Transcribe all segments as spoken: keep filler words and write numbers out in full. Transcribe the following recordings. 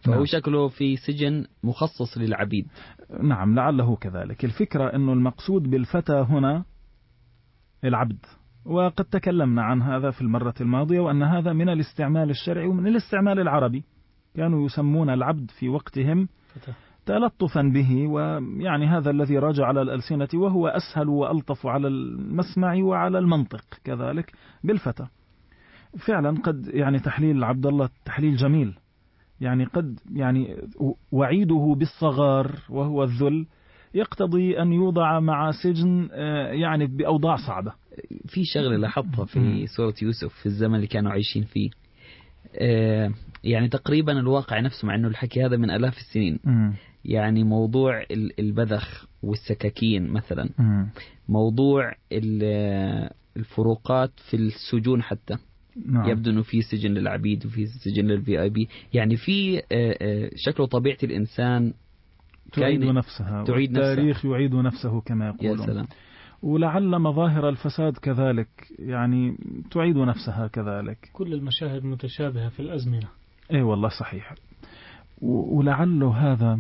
فهو نعم. شكله في سجن مخصص للعبيد. نعم لعله كذلك. الفكرة أنه المقصود بالفتى هنا العبد، وقد تكلمنا عن هذا في المرة الماضية، وأن هذا من الاستعمال الشرعي ومن الاستعمال العربي. كانوا يسمون العبد في وقتهم تلطفا به، ويعني هذا الذي راجع على الألسنة، وهو أسهل وألطف على المسمع وعلى المنطق كذلك بالفتى. فعلا قد يعني تحليل عبد الله تحليل جميل، يعني قد يعني وعيده بالصغار وهو الذل يقتضي أن يوضع مع سجن يعني بأوضاع صعبة. في شغلة لاحظتها في سورة يوسف في الزمن اللي كانوا عايشين فيه، يعني تقريبا الواقع نفسه، مع أنه الحكي هذا من آلاف السنين. يعني موضوع البذخ والسكاكين مثلا، موضوع الفروقات في السجون حتى. نعم. يبدو أنه في سجن للعبيد وفي سجن للفي آي بي، يعني في شكله طبيعة الإنسان تعيد نفسها، تعيد والتاريخ نفسها. يعيد نفسه كما يقولون. يا سلام. ولعل مظاهر الفساد كذلك يعني تعيد نفسها كذلك. كل المشاهد متشابهة في الأزمنة. اي والله صحيح. ولعل هذا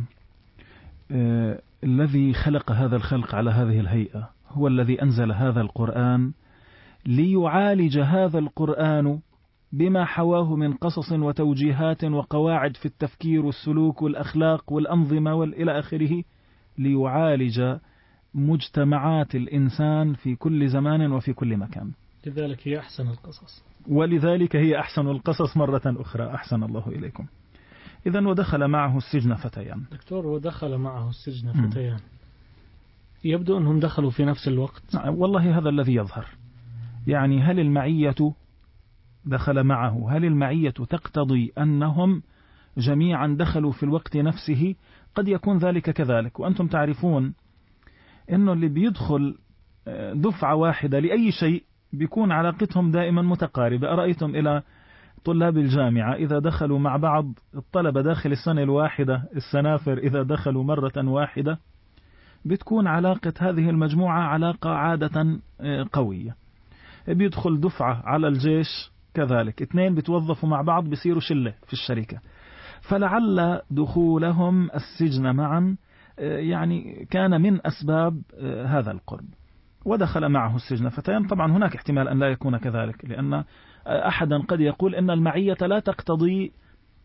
آه الذي خلق هذا الخلق على هذه الهيئة هو الذي أنزل هذا القرآن ليعالج هذا القرآن بما حواه من قصص وتوجيهات وقواعد في التفكير والسلوك والأخلاق والأنظمة والإلى آخره، ليعالج مجتمعات الإنسان في كل زمان وفي كل مكان. لذلك هي أحسن القصص. ولذلك هي أحسن القصص مرة أخرى. أحسن الله إليكم. إذن ودخل معه السجن فتيان. دكتور، ودخل معه السجن فتيان، يبدو أنهم دخلوا في نفس الوقت. والله هذا الذي يظهر. يعني هل المعية دخل معه، هل المعية تقتضي أنهم جميعا دخلوا في الوقت نفسه؟ قد يكون ذلك كذلك. وأنتم تعرفون أنه اللي بيدخل دفعة واحدة لأي شيء بيكون علاقتهم دائما متقاربة. أرأيتم إلى طلاب الجامعة إذا دخلوا مع بعض، الطلبة داخل السنة الواحدة، السنافر إذا دخلوا مرة واحدة، بتكون علاقة هذه المجموعة علاقة عادة قوية. بيدخل دفعة على الجيش كذلك، اثنين بتوظفوا مع بعض بيصيروا شلة في الشركة. فلعل دخولهم السجن معا يعني كان من أسباب هذا القرب. ودخل معه السجن فتيان. طبعا هناك احتمال أن لا يكون كذلك، لأن أحدا قد يقول إن المعية لا تقتضي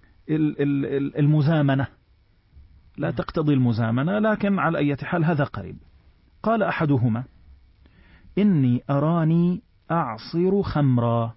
المزامنة، لا تقتضي المزامنة، لكن على أي حال هذا قريب. قال أحدهما: إني أراني أعصر خمرا.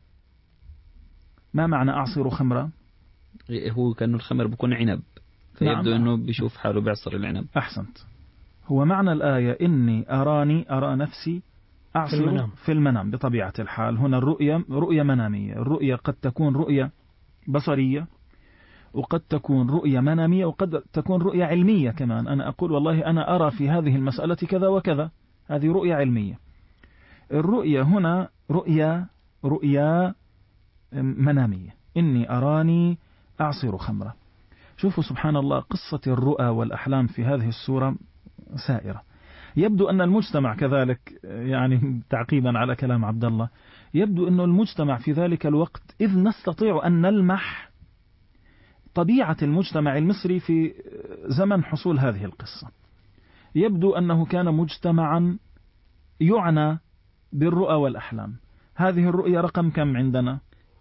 ما معنى أعصر خمرا؟ هو كأنه الخمر بيكون عنب، فيبدو نعم. أنه بيشوف حاله بيعصر العنب. أحسنت. هو معنى الآية إني أراني، أرى نفسي أعصر في المنام. في المنام بطبيعة الحال. هنا الرؤية رؤية منامية. الرؤية قد تكون رؤية بصرية، وقد تكون رؤية منامية، وقد تكون رؤية علمية كمان. أنا أقول والله أنا أرى في هذه المسألة كذا وكذا، هذه رؤية علمية. الرؤية هنا رؤية رؤية منامية. إني أراني أعصر خمرة. شوفوا سبحان الله، قصة الرؤى والأحلام في هذه السورة سائرة. يبدو أن المجتمع كذلك، يعني تعقيبا على كلام عبد الله، يبدو أن المجتمع في ذلك الوقت، إذ نستطيع أن نلمح طبيعة المجتمع المصري في زمن حصول هذه القصة، يبدو أنه كان مجتمعا يعنى بالرؤى والأحلام. هذه الرؤية رقم كم عندنا؟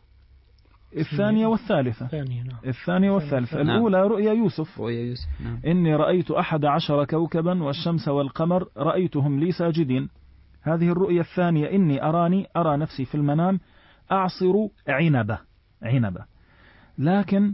الثانية والثالثة. الثانية والثالثة. الأولى رؤيا يوسف. رؤيا يوسف. نعم. إني رأيت أحد عشر كوكبا والشمس والقمر رأيتهم لي ساجدين. هذه الرؤيا الثانية: إني أراني، أرى نفسي في المنام أعصر عنبة عنبة لكن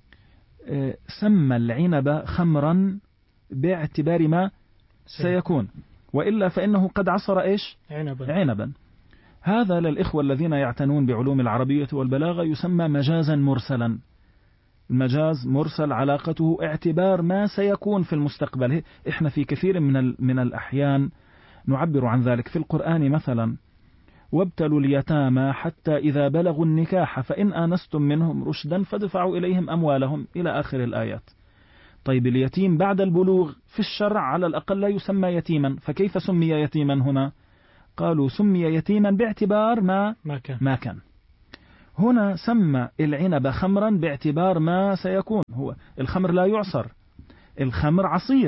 سمى العنب خمرا باعتبار ما سيكون، وإلا فإنه قد عصر إيش؟ عنبا. عنبا. هذا للإخوة الذين يعتنون بعلوم العربية والبلاغة يسمى مجازا مرسلا. المجاز مرسل علاقته اعتبار ما سيكون في المستقبل. إحنا في كثير من من الأحيان نعبر عن ذلك في القرآن مثلا: وابتلوا اليتامى حتى إذا بلغوا النكاح فإن آنستم منهم رشدا فادفعوا إليهم أموالهم، إلى آخر الآيات. طيب اليتيم بعد البلوغ في الشرع على الأقل لا يسمى يتيما، فكيف سمي يتيما هنا؟ قالوا سمي يتيما باعتبار ما ما كان, ما كان. هنا سمى العنب خمرا باعتبار ما سيكون. هو الخمر لا يعصر، الخمر عصير،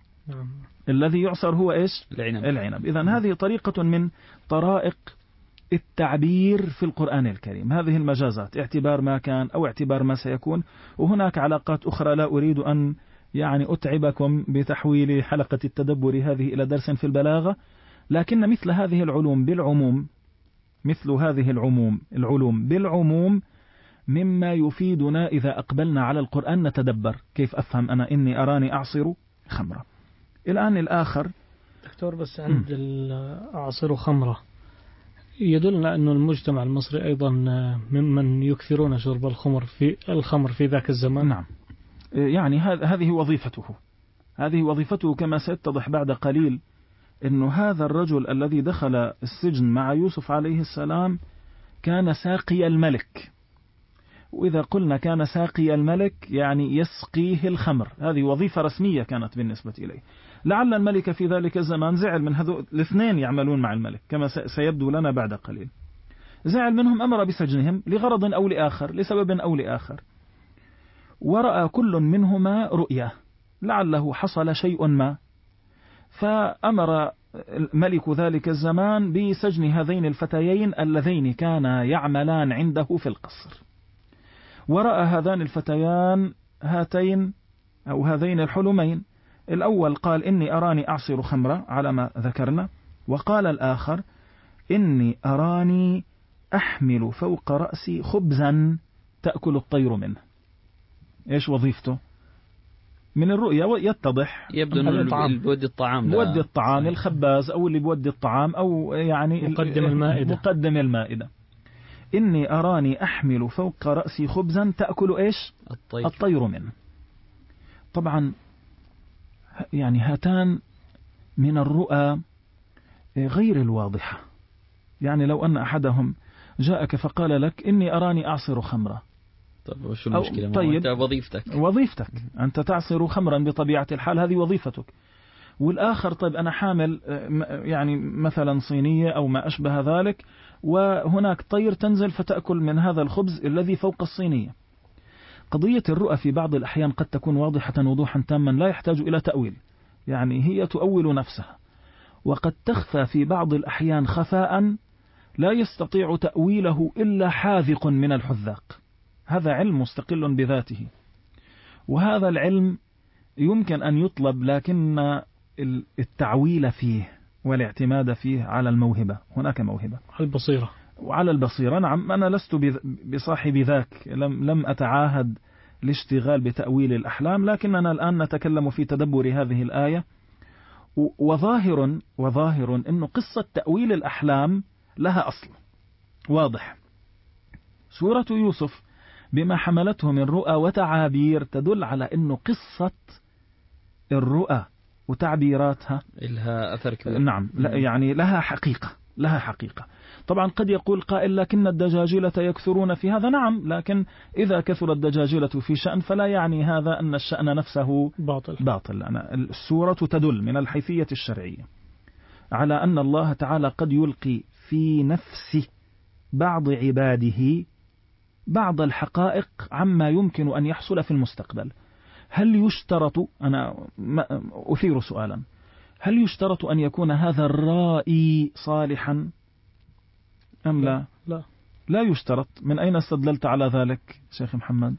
الذي يعصر هو إيش؟ العنب, العنب. إذن هذه طريقة من طرائق التعبير في القرآن الكريم، هذه المجازات، اعتبار ما كان أو اعتبار ما سيكون. وهناك علاقات أخرى لا أريد أن يعني أتعبكم بتحويل حلقة التدبر هذه إلى درس في البلاغة، لكن مثل هذه العلوم بالعموم مثل هذه العموم العلوم بالعموم مما يفيدنا إذا أقبلنا على القرآن نتدبر كيف أفهم أنا إني أراني أعصر خمرة. الآن الآخر دكتور، بس عند أعصر خمرة يدلنا أن المجتمع المصري أيضا ممن يكثرون شرب الخمر في الخمر في ذاك الزمان. نعم، يعني هذه وظيفته هذه وظيفته كما سيتضح بعد قليل. إنه هذا الرجل الذي دخل السجن مع يوسف عليه السلام كان ساقي الملك، وإذا قلنا كان ساقي الملك يعني يسقيه الخمر، هذه وظيفة رسمية كانت بالنسبة إليه. لعل الملك في ذلك الزمان زعل من هذول الاثنين يعملون مع الملك كما سيبدو لنا بعد قليل، زعل منهم، أمر بسجنهم لغرض أو لآخر، لسبب أو لآخر، ورأى كل منهما رؤية، لعله حصل شيء ما، فأمر ملك ذلك الزمان بسجن هذين الفتيين اللذين كانا يعملان عنده في القصر. ورأى هذان الفتيان هاتين أو هذين الحلمين، الأول قال إني أراني أعصر خمرة على ما ذكرنا، وقال الآخر إني أراني أحمل فوق رأسي خبزا تأكل الطير منه. إيش وظيفته؟ من الرؤيا يتضح يبدو أنه اللي بودي الطعام بودي الطعام الخباز أو اللي بودي الطعام أو يعني مقدم المائدة مقدم المائدة. إني أراني أحمل فوق رأسي خبزا تأكل إيش؟ الطير, الطير منه. طبعا يعني هاتان من الرؤى غير الواضحة. يعني لو أن أحدهم جاءك فقال لك إني أراني أعصر خمرة، طيب وشو المشكلة؟ طيب وظيفتك وظيفتك أنت تعصر خمرا بطبيعة الحال، هذه وظيفتك. والآخر طيب أنا حامل يعني مثلا صينية أو ما أشبه ذلك، وهناك طير تنزل فتأكل من هذا الخبز الذي فوق الصينية. قضية الرؤى في بعض الأحيان قد تكون واضحة وضوحا تاما لا يحتاج إلى تأويل، يعني هي تؤول نفسها، وقد تخفى في بعض الأحيان خفاء لا يستطيع تأويله إلا حاذق من الحذاق. هذا علم مستقل بذاته، وهذا العلم يمكن أن يطلب، لكن التعويل فيه والاعتماد فيه على الموهبة. هناك موهبة على البصيرة وعلى البصيرة. نعم، أنا لست بصاحب ذاك، لم, لم أتعاهد الاشتغال بتأويل الأحلام، لكننا الآن نتكلم في تدبر هذه الآية. وظاهر وظاهر أن قصة تأويل الأحلام لها أصل واضح. سورة يوسف بما حملته من رؤى وتعابير تدل على أن قصة الرؤى وتعبيراتها لها أثر كبير. نعم، لا يعني لها حقيقة لها حقيقة. طبعا قد يقول قائل لكن الدجاجلة يكثرون في هذا. نعم، لكن إذا كثر الدجاجلة في شأن فلا يعني هذا أن الشأن نفسه باطل, باطل. أنا السورة تدل من الحيثية الشرعية على أن الله تعالى قد يلقي في نفس بعض عباده بعض الحقائق عما يمكن أن يحصل في المستقبل. هل يشترط، أنا أثير سؤالا، هل يشترط أن يكون هذا الرائي صالحا أم لا؟ لا لا يشترط. من أين استدللت على ذلك شيخ محمد؟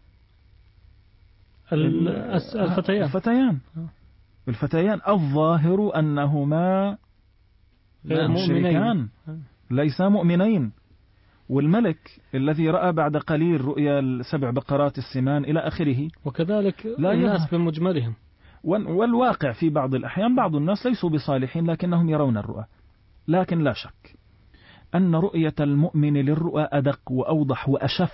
الفتيان الفتيان الفتيان الظاهر أنهما مشركان ليس مؤمنين، والملك الذي رأى بعد قليل رؤيا السبع بقرات السمان إلى آخره، وكذلك الناس بمجملهم. والواقع في بعض الأحيان بعض الناس ليسوا بصالحين لكنهم يرون الرؤى. لكن لا شك أن رؤية المؤمن للرؤى أدق وأوضح وأشف،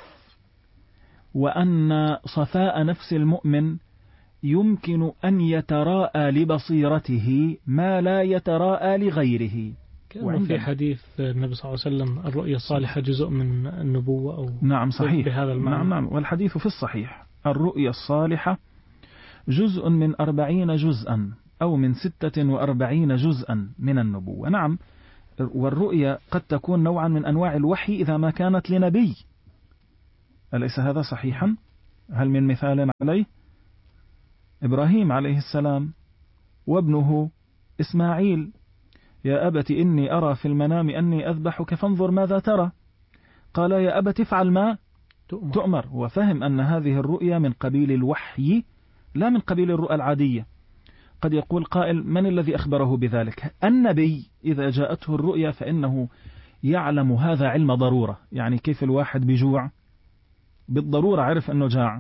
وأن صفاء نفس المؤمن يمكن أن يتراءى لبصيرته ما لا يتراءى لغيره. كان في حديث النبي صلى الله عليه وسلم الرؤيا الصالحة جزء من النبوة أو نعم صحيح بهذا المعنى. نعم نعم والحديث في الصحيح الرؤيا الصالحة جزء من أربعين جزءا أو من ستة وأربعين جزءا من النبوة. نعم، والرؤيا قد تكون نوعا من أنواع الوحي إذا ما كانت لنبي، أليس هذا صحيحا؟ هل من مثال عليه؟ إبراهيم عليه السلام وابنه إسماعيل: يا أبت إني أرى في المنام أني أذبحك فانظر ماذا ترى. قال: يا أبت افعل ما تؤمر, تؤمر. وفهم أن هذه الرؤيا من قبيل الوحي لا من قبيل الرؤى العادية. قد يقول قائل: من الذي أخبره بذلك؟ النبي إذا جاءته الرؤيا فإنه يعلم هذا علم ضرورة. يعني كيف الواحد بجوع بالضرورة عرف أنه جاع،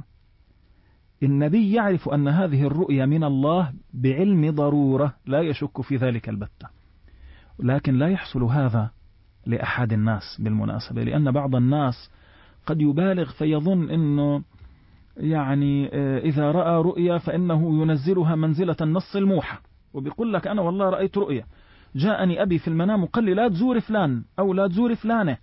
النبي يعرف أن هذه الرؤيا من الله بعلم ضرورة لا يشك في ذلك البتة. لكن لا يحصل هذا لأحد الناس بالمناسبة، لأن بعض الناس قد يبالغ فيظن أنه يعني إذا رأى رؤيا فإنه ينزلها منزلة النص الموحى، وبيقول لك أنا والله رأيت رؤيا، جاءني أبي في المنام وقال لي لا تزور فلان أو لا تزور فلانة.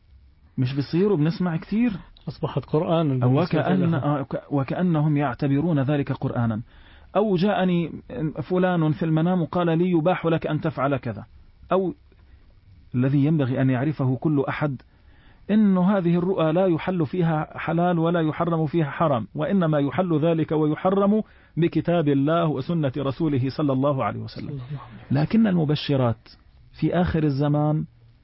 مش بيصيروا بنسمع كثير أصبحت قرآن وكأن وكأنهم يعتبرون ذلك قرآنا. أو جاءني فلان في المنام وقال لي يباح لك أن تفعل كذا. أو الذي ينبغي أن يعرفه كل أحد إن هذه الرؤى لا يحل فيها حلال ولا يحرم فيها حرام، وإنما يحل ذلك ويحرم بكتاب الله وسنة رسوله صلى الله عليه وسلم. لكن المبشرات في آخر الزمان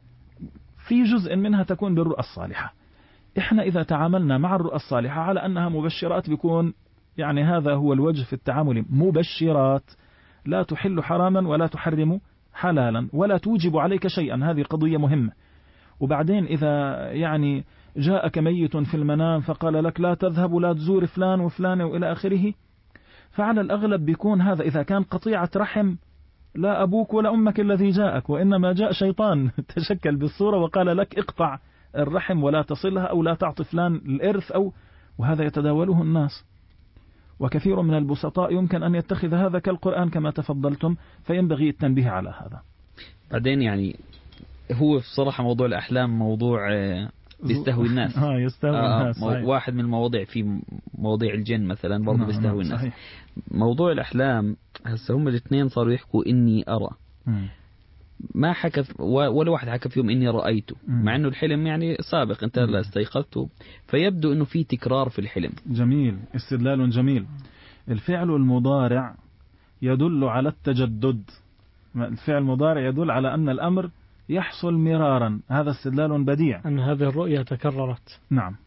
في جزء منها تكون بالرؤى الصالحة. إحنا إذا تعاملنا مع الرؤى الصالحة على أنها مبشرات بيكون يعني هذا هو الوجه في التعامل، مبشرات لا تحل حراما ولا تحرم حلالا ولا توجب عليك شيئا. هذه قضية مهمة. وبعدين إذا يعني جاءك ميت في المنام فقال لك لا تذهب ولا تزور فلان وفلان وإلى آخره، فعلى الأغلب بيكون هذا إذا كان قطيعة رحم لا أبوك ولا أمك الذي جاءك، وإنما جاء شيطان تشكل بالصورة وقال لك اقطع الرحم ولا تصلها أو لا تعطي فلان الإرث، أو وهذا يتداوله الناس. وكثير من البسطاء يمكن أن يتخذ هذا كالقرآن كما تفضلتم، فينبغي التنبيه على هذا. بعدين يعني هو بصراحة موضوع الأحلام موضوع بيستهوي الناس. آه يستهوي آه الناس. واحد من المواضيع في مواضيع الجن مثلا برضه نعم بيستهوي نعم الناس. صحيح. موضوع الأحلام هسه هم الاثنين صاروا يحكوا إني أرى. م. ما حكى ولا واحد حكى فيهم إني رأيته، م. مع إنه الحلم يعني سابق أنت لا استيقظته، فيبدو إنه في تكرار في الحلم. جميل، استدلال جميل. الفعل المضارع يدل على التجدد. الفعل المضارع يدل على أن الأمر يحصل مرارا. هذا استدلال بديع أن هذه الرؤية تكررت. نعم،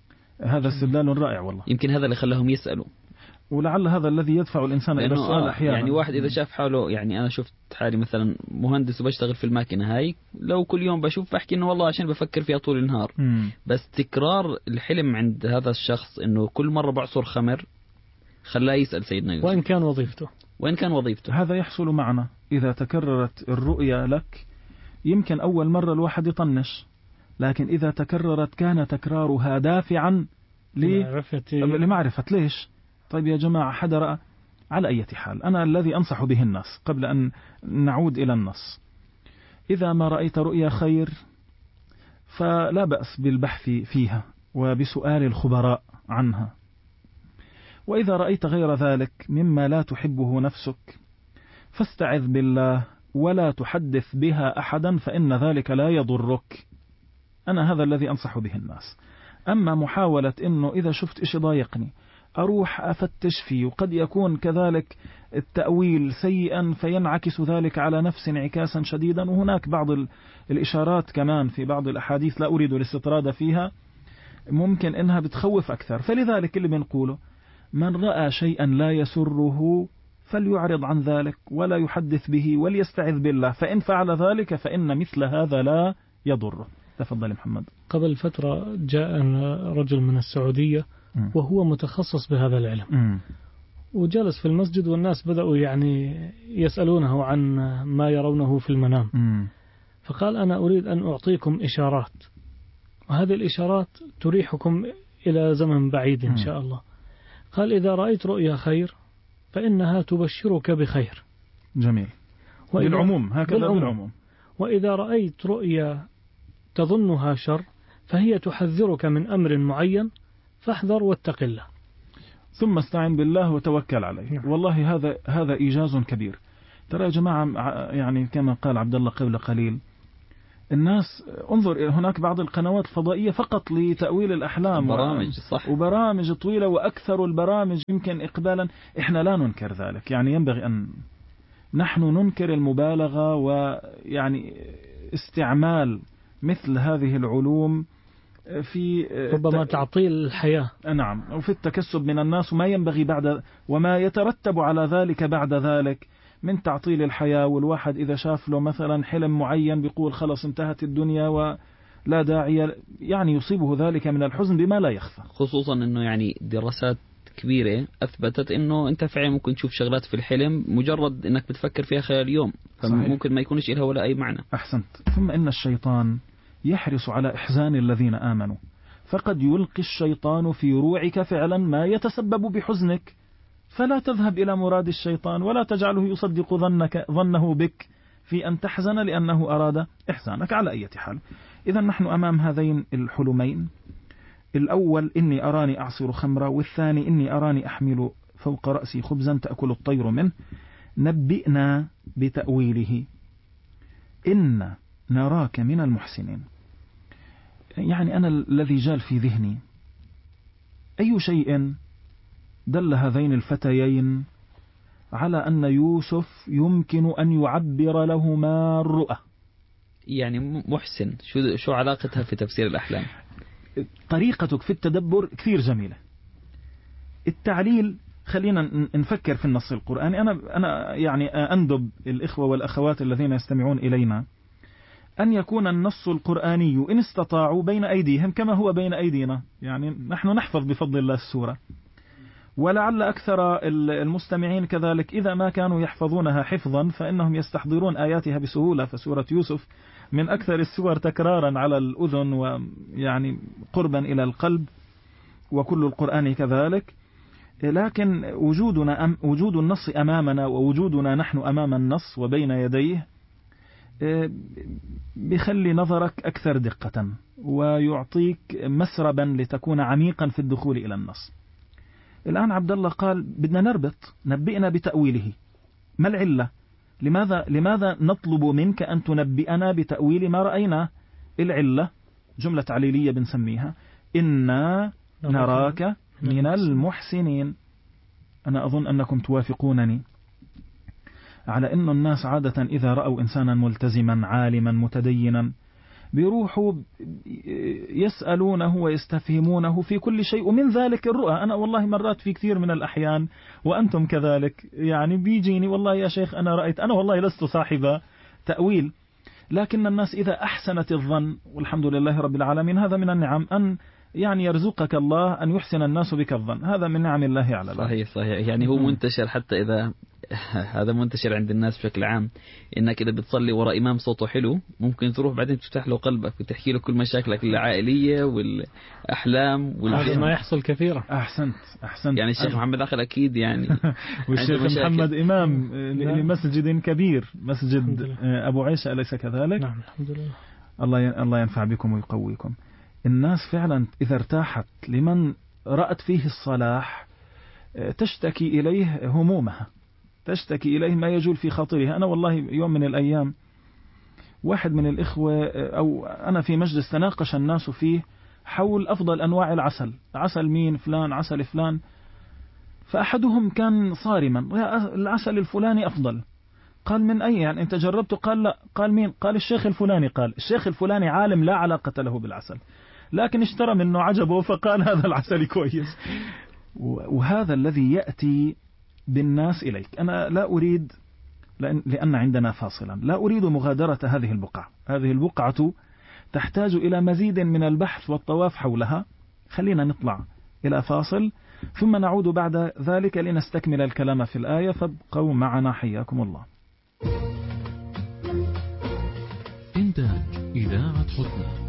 هذا استدلال رائع والله. يمكن هذا اللي خلاهم يسألوا، ولعل هذا الذي يدفع الإنسان إلى السؤال أحيانا. يعني واحد إذا شاف حاله، يعني أنا شفت حالي مثلا مهندس وبشتغل في الماكينة هاي، لو كل يوم بشوف بحكي إنه والله عشان بفكر فيها طول النهار. م. بس تكرار الحلم عند هذا الشخص إنه كل مرة بعصر خمر خلاه يسأل سيدنا يوسف، وإن كان وظيفته وإن كان وظيفته هذا يحصل معنا. إذا تكررت الرؤيا لك يمكن أول مرة الواحد يطنش، لكن إذا تكررت كان تكرارها دافعا لمعرفة لمعرفة ليش. طيب يا جماعة، حدا رأى؟ على أي حال أنا الذي أنصح به الناس قبل أن نعود إلى النص، إذا ما رأيت رؤيا خير فلا بأس بالبحث فيها وبسؤال الخبراء عنها، وإذا رأيت غير ذلك مما لا تحبه نفسك فاستعذ بالله ولا تحدث بها أحدا، فإن ذلك لا يضرك. أنا هذا الذي أنصح به الناس. أما محاولة إنه إذا شفت إشي ضايقني أروح أفتش فيه، وقد يكون كذلك التأويل سيئا فينعكس ذلك على نفس انعكاسا شديدا. وهناك بعض الإشارات كمان في بعض الأحاديث لا أريد الاستطراد فيها ممكن إنها بتخوف أكثر. فلذلك اللي بنقوله من رأى شيئا لا يسره فليعرض عن ذلك ولا يحدث به وليستعذ بالله، فإن فعل ذلك فإن مثل هذا لا يضره. تفضل محمد. قبل فترة جاء رجل من السعودية وهو متخصص بهذا العلم، م. وجلس في المسجد والناس بدأوا يعني يسألونه عن ما يرونه في المنام، م. فقال أنا أريد أن أعطيكم إشارات، وهذه الإشارات تريحكم إلى زمن بعيد إن شاء الله. قال إذا رأيت رؤيا خير فإنها تبشرك بخير. جميل. بالعموم هكذا بالعموم. بالعموم. وإذا رأيت رؤيا تظنها شر فهي تحذرك من أمر معين فاحذر واتق الله، ثم استعن بالله وتوكل عليه. والله هذا هذا إيجاز كبير. ترى يا جماعة، يعني كما قال عبد الله قبل قليل، الناس انظر هناك بعض القنوات الفضائية فقط لتأويل الأحلام، برامج صح، وبرامج طويلة، وأكثر البرامج يمكن إقبالا. إحنا لا ننكر ذلك، يعني ينبغي أن نحن ننكر المبالغة ويعني استعمال مثل هذه العلوم في ربما تعطيل الحياة. نعم، وفي التكسب من الناس، وما ينبغي بعد وما يترتب على ذلك بعد ذلك من تعطيل الحياة. والواحد إذا شاف له مثلا حلم معين بيقول خلص انتهت الدنيا ولا داعي، يعني يصيبه ذلك من الحزن بما لا يخفى. خصوصا أنه يعني دراسات كبيرة أثبتت أنه أنت فعلا ممكن تشوف شغلات في الحلم مجرد أنك بتفكر فيها خلال يوم، فممكن ما يكونش لها ولا أي معنى. أحسنت. ثم إن الشيطان يحرص على إحزان الذين آمنوا، فقد يلقي الشيطان في روعك فعلا ما يتسبب بحزنك، فلا تذهب إلى مراد الشيطان ولا تجعله يصدق ظنك ظنه بك في أن تحزن لأنه أراد إحزانك. على أي حال، إذا نحن أمام هذين الحلمين، الأول إني أراني أعصر خمرا، والثاني إني أراني أحمل فوق رأسي خبزا تأكل الطير منه. نبئنا بتأويله إن نراك من المحسنين. يعني أنا الذي جال في ذهني أي شيء دل هذين الفتيين على أن يوسف يمكن أن يعبر لهما الرؤى. يعني محسن، شو شو علاقتها في تفسير الأحلام؟ طريقتك في التدبر كثير جميلة. التعليل، خلينا نفكر في النص القرآني. أنا أنا يعني أندب الإخوة والأخوات الذين يستمعون إلينا أن يكون النص القرآني إن استطاعوا بين أيديهم كما هو بين أيدينا. يعني نحن نحفظ بفضل الله السورة، ولعل أكثر المستمعين كذلك إذا ما كانوا يحفظونها حفظا فإنهم يستحضرون آياتها بسهولة. فسورة يوسف من أكثر السور تكرارا على الأذن ويعني قربا إلى القلب، وكل القرآن كذلك. لكن وجودنا أم وجود النص أمامنا ووجودنا نحن أمام النص وبين يديه بيخلي نظرك أكثر دقة ويعطيك مسربا لتكون عميقا في الدخول إلى النص. الآن عبد الله قال بدنا نربط، نبئنا بتأويله. ما العلة؟ لماذا لماذا نطلب منك أن تنبئنا بتأويل ما رأينا؟ العلة جملة تعليلية بنسميها إنا نراك من المحسنين. أنا أظن أنكم توافقونني على أن الناس عادة إذا رأوا إنسانا ملتزما عالما متدينا بيروحوا يسألونه ويستفهمونه في كل شيء، ومن ذلك الرؤى. أنا والله مرات في كثير من الأحيان وأنتم كذلك، يعني بيجيني والله يا شيخ أنا رأيت، أنا والله لست صاحب تأويل، لكن الناس إذا أحسنت الظن، والحمد لله رب العالمين، هذا من النعم أن يعني يرزقك الله أن يحسن الناس بك الظن، هذا من نعم الله على الله. صحيح صحيح. يعني هو منتشر، حتى إذا هذا منتشر عند الناس بشكل عام، إنك إذا بتصلي وراء إمام صوته حلو ممكن تروح بعدين تفتح له قلبك وتحكي له كل مشاكلك العائلية والأحلام هذا ما يحصل كثيرا. أحسنت أحسنت. يعني الشيخ محمد أخل أكيد يعني والشيخ محمد إمام لمسجد كبير، مسجد أبو عيسى، أليس كذلك؟ نعم الحمد لله. الله الله ينفع بكم ويقويكم. الناس فعلا إذا ارتاحت لمن رأت فيه الصلاح تشتكي إليه همومها، تشتكي إليه ما يجول في خاطرها. أنا والله يوم من الأيام واحد من الإخوة أو أنا في مجلس تناقش الناس فيه حول أفضل أنواع العسل، عسل مين فلان، عسل فلان، فأحدهم كان صارما، العسل الفلاني أفضل. قال من أي يعني أنت جربته؟ قال لا. قال مين؟ قال الشيخ الفلاني. قال الشيخ الفلاني عالم لا علاقة له بالعسل، لكن اشترى منه عجبه فقال هذا العسل كويس. وهذا الذي يأتي بالناس إليك. أنا لا أريد، لأن, لأن عندنا فاصلا، لا أريد مغادرة هذه البقعة. هذه البقعة تحتاج إلى مزيد من البحث والطواف حولها. خلينا نطلع إلى فاصل ثم نعود بعد ذلك لنستكمل الكلام في الآية، فابقوا معنا حياكم الله. إنتاج إذاعة حسنى.